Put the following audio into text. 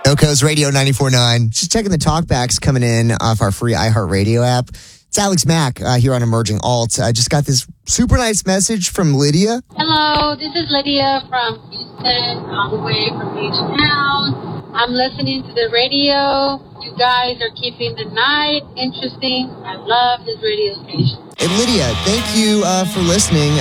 Coco's Radio 94.9. Just checking the talkbacks coming in off our free iHeartRadio app. It's Alex Mack here on Emerging Alt. I just got this super nice message from Lydia. Hello, this is Lydia from Houston, all the way from H-Town. I'm listening to the radio. You guys are keeping the night interesting. I love this radio station. Hey, Lydia, thank you for listening.